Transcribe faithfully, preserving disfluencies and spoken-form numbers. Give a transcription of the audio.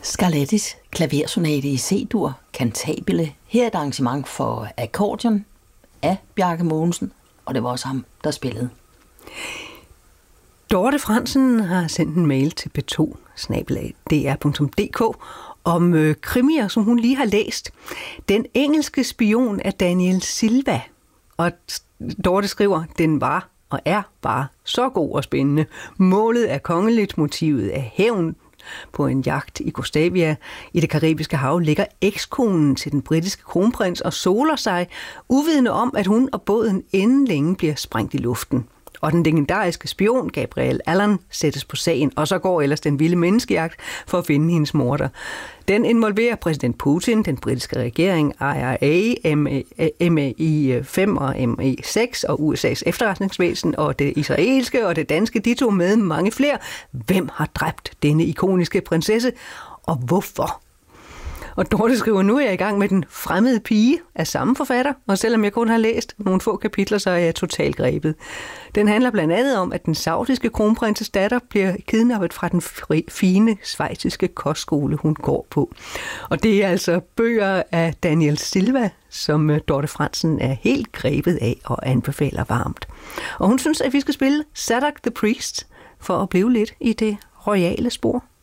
Scarlattis klaversonate i C-dur, cantabile. Her er et arrangement for akkordeon af Bjarke Mogensen, og det var også ham, der spillede. Dorte Frandsen har sendt en mail til b to bindestreg d r punktum d k om øh, krimier, som hun lige har læst. Den engelske spion af Daniel Silva. Og Dorte skriver, den var og er bare så god og spændende. Målet er kongeligt, motivet af hævn. På en jagt i Gustavia i det karibiske hav ligger ekskonen til den britiske kronprins og soler sig, uvidende om, at hun og båden inden længe bliver sprængt i luften. Og den legendariske spion Gabriel Allon sættes på sagen, og så går ellers den vilde menneskejagt for at finde hendes morder. Den involverer præsident Putin, den britiske regering, I R A, M I fem og M I seks og U S A's efterretningsvæsen og det israelske og det danske, de to med mange flere. Hvem har dræbt denne ikoniske prinsesse, og hvorfor? Og Dorte skriver, nu er jeg i gang med Den fremmede pige af samme forfatter, og selvom jeg kun har læst nogle få kapitler, så er jeg totalt grebet. Den handler blandt andet om, at den saudiske kronprinses datter bliver kidnappet fra den fine schweiziske kostskole, hun går på. Og det er altså bøger af Daniel Silva, som Dorte Frandsen er helt grebet af og anbefaler varmt. Og hun synes, at vi skal spille Zadok the Priest for at blive lidt i det royale spor.